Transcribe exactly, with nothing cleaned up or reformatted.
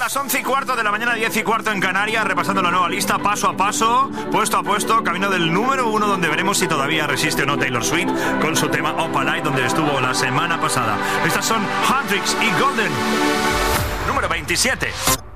las once y cuarto de la mañana, diez y cuarto en Canarias, repasando la nueva lista paso a paso, puesto a puesto, camino del número uno, donde veremos si todavía resiste o no Taylor Swift con su tema Opalite, donde estuvo la semana pasada. Estas son Hendrix y Golden. Número veintisiete.